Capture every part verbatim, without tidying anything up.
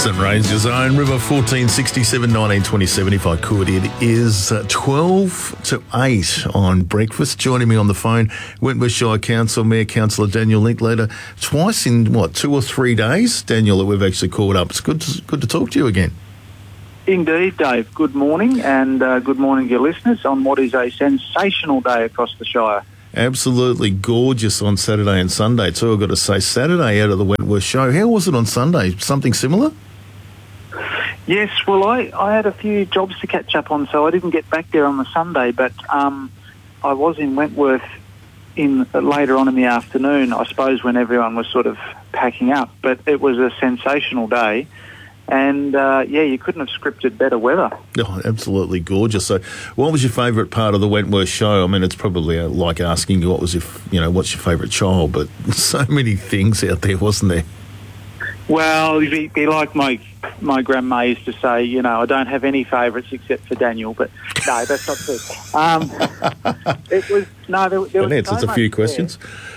St Ranger's Own River, fourteen sixty-seven, nineteen twenty-seven. If I could, it is uh, twelve to eight on breakfast. Joining me on the phone, Wentworth Shire Council Mayor Councillor Daniel Linklater. Twice in what, two or three days, Daniel, that we've actually caught up. It's good to, good to talk to you again. Indeed, Dave. Good morning, and uh, good morning to your listeners on what is a sensational day across the Shire. Absolutely gorgeous on Saturday and Sunday too, I've got to say. Saturday out of the Wentworth Show. How was it on Sunday? Something similar? Yes, well, I, I had a few jobs to catch up on, so I didn't get back there on the Sunday, but um, I was in Wentworth in uh, later on in the afternoon, I suppose, when everyone was sort of packing up. But it was a sensational day. And, uh, yeah, you couldn't have scripted better weather. Oh, absolutely gorgeous. So what was your favourite part of the Wentworth Show? I mean, it's probably uh, like asking you what was your, you know, what's your favourite child, but so many things out there, wasn't there? Well, be, be like my my grandma used to say, you know, I don't have any favourites except for Daniel, but no, that's not true. Um, it was, no, there, there was so it's a few questions.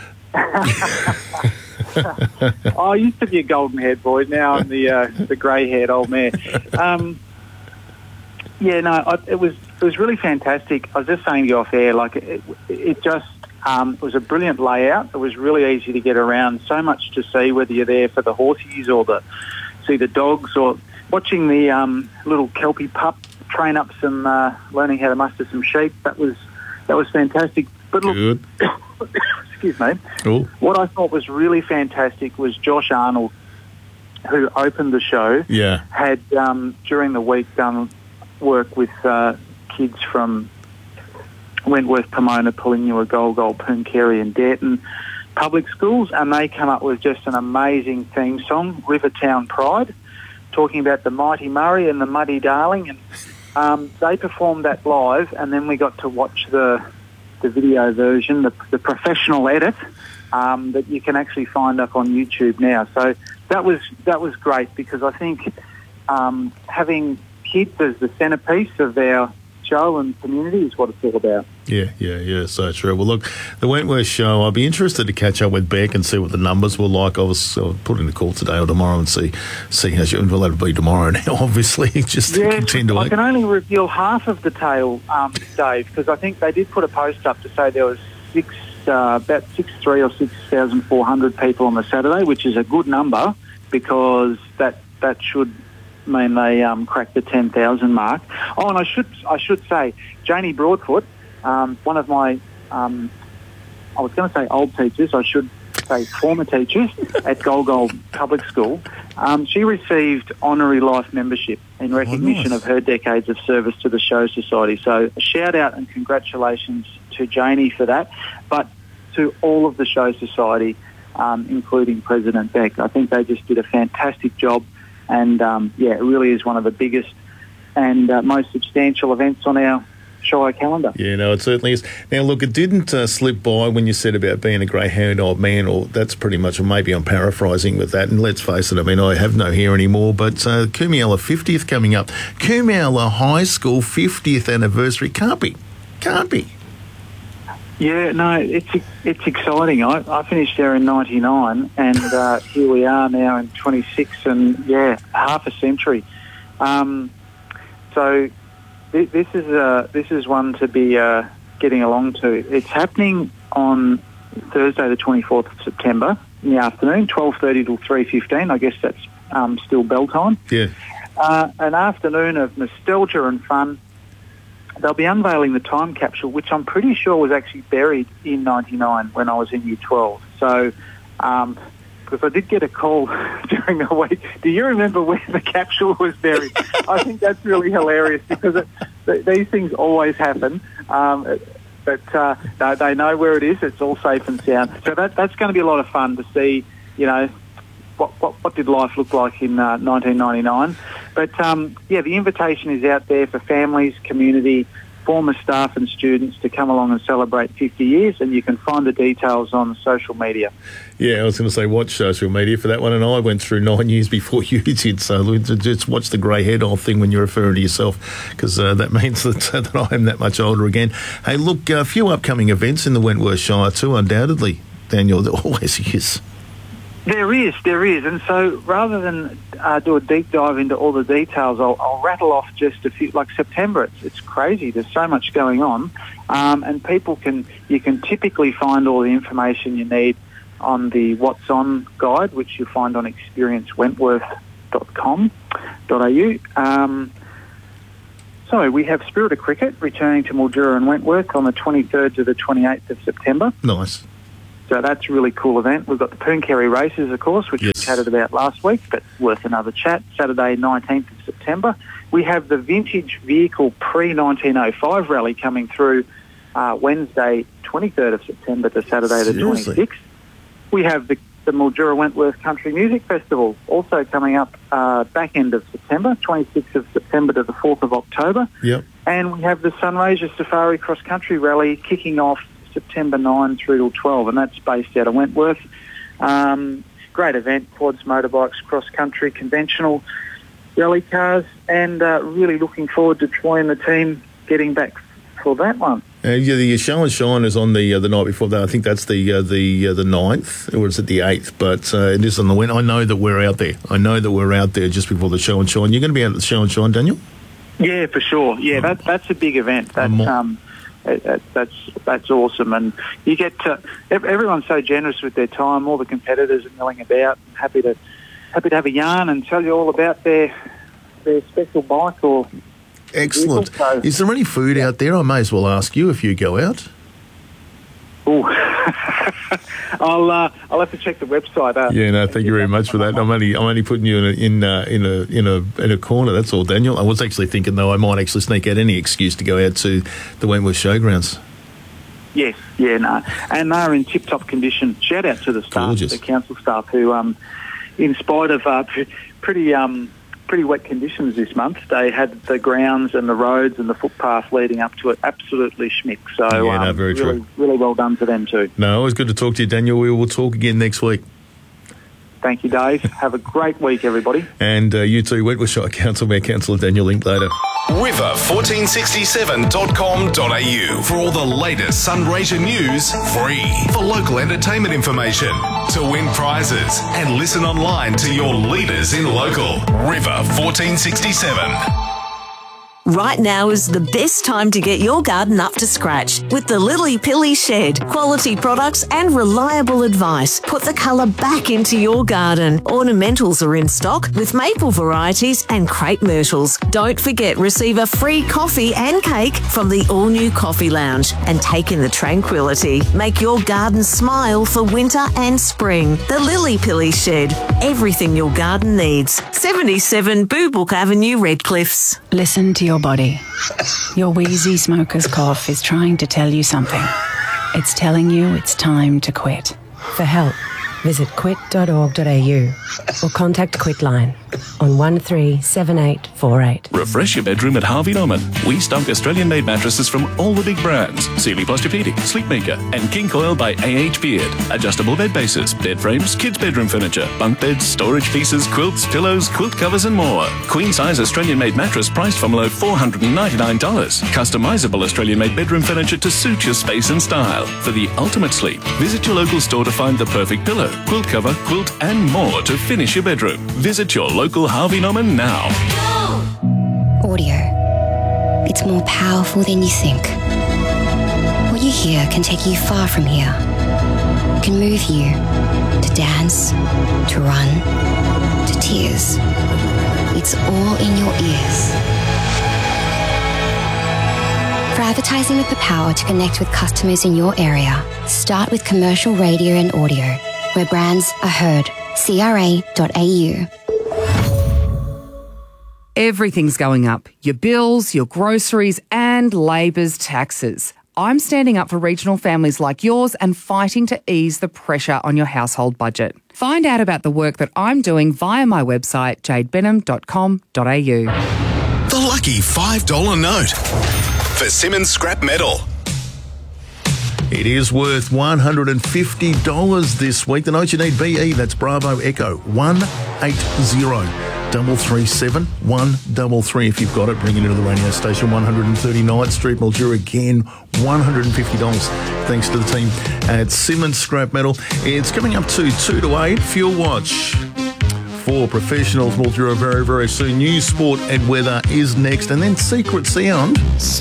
I used to be a golden-haired boy. Now I'm the uh, the grey-haired old man. Um, yeah, no, I, it was it was really fantastic. I was just saying to you off air, like it, it just um, it was a brilliant layout. It was really easy to get around. So much to see, whether you're there for the horses or the see the dogs, or watching the um, little Kelpie pup train up some, uh, learning how to muster some sheep. That was that was fantastic. But look. Good. Excuse me. Cool. What I thought was really fantastic was Josh Arnold, who opened the show, yeah. had um, during the week done work with uh, kids from Wentworth, Pomona, Pullinua, Golgol, Pooncarie and Dareton public schools, and they come up with just an amazing theme song, Rivertown Pride, talking about the mighty Murray and the muddy Darling, and um, they performed that live, and then we got to watch the the video version, the, the professional edit um, that you can actually find up on YouTube now. So that was that was great, because I think um, having kids as the centrepiece of our show and community is what it's all about. Yeah, yeah, yeah, so true. Well, look, the Wentworth Show, I'll be interested to catch up with Beck and see what the numbers were like. I was uh, putting the call today or tomorrow and see see how she, well, that'll be tomorrow now, obviously, just to yeah, continue. I can only reveal half of the tale, um, Dave, because I think they did put a post up to say there was six, uh, about six three or six thousand four hundred people on the Saturday, which is a good number, because that that should mean they um, cracked the ten thousand mark. Oh, and I should I should say, Janie Broadfoot, um, one of my, um, I was going to say old teachers, I should say former teachers at Golgol Public School, um, she received honorary life membership in recognition oh, nice. of her decades of service to the Show Society. So a shout out and congratulations to Janie for that, but to all of the Show Society, um, including President Beck. I think they just did a fantastic job. And, um, yeah, it really is one of the biggest and uh, most substantial events on our Shire calendar. Yeah, no, it certainly is. Now, look, it didn't uh, slip by when you said about being a grey-haired old man, or that's pretty much, or maybe I'm paraphrasing with that, and let's face it, I mean, I have no hair anymore, but uh, Coomiella fiftieth coming up. Coomiella High School fiftieth anniversary. Can't be. Can't be. Yeah, no, it's it's exciting. I, I finished there in ninety-nine, and uh, here we are now in twenty-six, and yeah, half a century. Um, so th- this is uh, this is one to be uh, getting along to. It's happening on Thursday, the twenty-fourth of September in the afternoon, twelve thirty till three fifteen. I guess that's um, still bell time. Yeah, uh, an afternoon of nostalgia and fun. They'll be unveiling the time capsule, which I'm pretty sure was actually buried in ninety-nine when I was in year twelve. So, um, because I did get a call during the week. Do you remember where the capsule was buried? I think that's really hilarious, because it, th- these things always happen. Um, but uh, they, they know where it is. It's all safe and sound. So that, that's going to be a lot of fun to see, you know, What, what what did life look like in uh, nineteen ninety-nine? But, um, yeah, the invitation is out there for families, community, former staff and students to come along and celebrate fifty years, and you can find the details on social media. Yeah, I was going to say watch social media for that one, and I went through nine years before you did, so just watch the grey head old thing when you're referring to yourself, because uh, that means that, uh, that I am that much older again. Hey, look, a few upcoming events in the Wentworth Shire too, undoubtedly, Daniel, there always is. There is, there is. And so rather than uh, do a deep dive into all the details, I'll, I'll rattle off just a few. Like September, it's, it's crazy. There's so much going on. Um, and people can, you can typically find all the information you need on the What's On guide, which you'll find on experience wentworth dot com dot a u. Um, so we have Spirit of Cricket returning to Mildura and Wentworth on the twenty-third to the twenty-eighth of September. Nice. So that's a really cool event. We've got the Pooncarie races, of course, which yes. we chatted about last week, but worth another chat. Saturday, nineteenth of September. We have the Vintage Vehicle pre nineteen oh five rally coming through uh, Wednesday, twenty-third of September to Saturday the Seriously? twenty-sixth. We have the, the Mildura Wentworth Country Music Festival also coming up uh, back end of September, twenty-sixth of September to the fourth of October. Yep. And we have the Sunraysia Safari Cross Country Rally kicking off September ninth through till twelve, and that's based out of Wentworth. Um, great event, quads, motorbikes, cross-country, conventional rally cars, and uh, really looking forward to Troy and the team getting back for that one. Uh, yeah, the show and shine is on the uh, the night before that. I think that's the uh, the uh, the ninth, or is it the eighth? But uh, it is on the win. I know that we're out there. I know that we're out there just before the show and shine. You're going to be out at the show and shine, Daniel? Yeah, for sure. Yeah, that, that's a big event. That's um, it, it, that's that's awesome, and you get to, everyone's so generous with their time. All the competitors are milling about, happy to happy to have a yarn and tell you all about their their special bike or. Excellent. So, is there any food out there? I may as well ask you if you go out. Oh, I'll uh, I'll have to check the website. Uh, Yeah, no, thank you very much for that. I'm only I'm only putting you in a in a, in a in a in a corner. That's all, Daniel. I was actually thinking though I might actually sneak out any excuse to go out to the Wentworth Showgrounds. Yes, yeah, no, and they're in tip-top condition. Shout out to the staff, Gorgeous. the council staff, who, um, in spite of uh, pretty um. pretty wet conditions this month, they had the grounds and the roads and the footpath leading up to it absolutely schmick. So Yeah, no, um, very really, true. really well done to them too. No, always good to talk to you, Daniel. We will talk again next week. Thank you, Dave. Have a great week, everybody. And uh, you too, Wentworth Shire Council Mayor Councillor Daniel Linklater. river fourteen sixty-seven dot com dot a u for all the latest Sunraysia news, free. For local entertainment information, to win prizes, and listen online to your leaders in local. River fourteen sixty-seven. Right now is the best time to get your garden up to scratch with the Lily Pilly Shed. Quality products and reliable advice put the colour back into your garden. Ornamentals are in stock with maple varieties and crepe myrtles. Don't forget, receive a free coffee and cake from the all-new Coffee Lounge and take in the tranquility. Make your garden smile for winter and spring. The Lily Pilly Shed. Everything your garden needs. seventy-seven Boo Book Avenue, Redcliffs. Listen to your body. Your wheezy smoker's cough is trying to tell you something. It's telling you it's time to quit. For help, visit quit dot org dot a u or contact Quitline on one three seven eight four eight. Refresh your bedroom at Harvey Norman. We stock Australian-made mattresses from all the big brands. Sealy Posturepedic, Sleepmaker, and King Coil by A H Beard. Adjustable bed bases, bed frames, kids' bedroom furniture, bunk beds, storage pieces, quilts, pillows, quilt covers, and more. Queen-size Australian-made mattress priced from below four hundred ninety-nine dollars. Customizable Australian-made bedroom furniture to suit your space and style. For the ultimate sleep, visit your local store to find the perfect pillow, quilt cover, quilt, and more to finish your bedroom. Visit your local Harvey Norman now. Audio. It's more powerful than you think. What you hear can take you far from here. It can move you to dance, to run, to tears. It's all in your ears. For advertising with the power to connect with customers in your area, start with commercial radio and audio, where brands are heard. C R A dot A U. Everything's going up. Your bills, your groceries, and Labor's taxes. I'm standing up for regional families like yours and fighting to ease the pressure on your household budget. Find out about the work that I'm doing via my website, jade benham dot com dot a u. The lucky five dollar note for Simmons Scrap Metal. It is worth one hundred fifty dollars this week. The note you need, B E, that's Bravo Echo, one eight zero. double three seven, one double three. If you've got it, bring it into the radio station. one thirty-ninth Street, Mildura. Again, one hundred fifty dollars. Thanks to the team at Simmons Scrap Metal. It's coming up to two to eight. Fuel Watch for professionals, Mildura, very, very soon. News, sport and weather is next. And then Secret Sound.